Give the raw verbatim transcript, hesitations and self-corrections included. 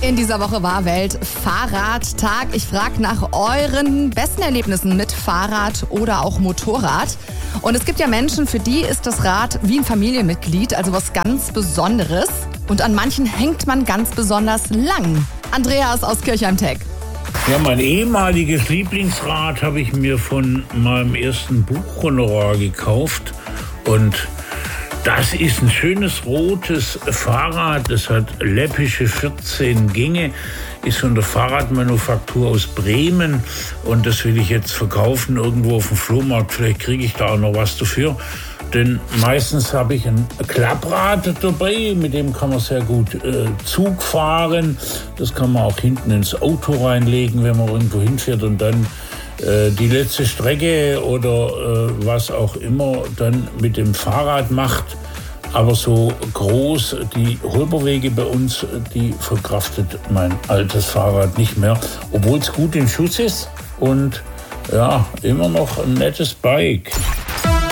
In dieser Woche war Welt-Fahrradtag. Ich frage nach euren besten Erlebnissen mit Fahrrad oder auch Motorrad. Und es gibt ja Menschen, für die ist das Rad wie ein Familienmitglied, also was ganz Besonderes. Und an manchen hängt man ganz besonders lang. Andreas aus Kirchheim-Tech. Ja, mein ehemaliges Lieblingsrad habe ich mir von meinem ersten Buchhonorar gekauft. Und das ist ein schönes rotes Fahrrad. Das hat läppische vierzehn Gänge, ist von der Fahrradmanufaktur aus Bremen. Und das will ich jetzt verkaufen irgendwo auf dem Flohmarkt. Vielleicht kriege ich da auch noch was dafür. Denn meistens habe ich ein Klapprad dabei, mit dem kann man sehr gut äh, Zug fahren. Das kann man auch hinten ins Auto reinlegen, wenn man irgendwo hinfährt und dann äh, die letzte Strecke oder äh, was auch immer dann mit dem Fahrrad macht. Aber so groß, die Holperwege bei uns, die verkraftet mein altes Fahrrad nicht mehr. Obwohl es gut in Schuss ist und ja, immer noch ein nettes Bike.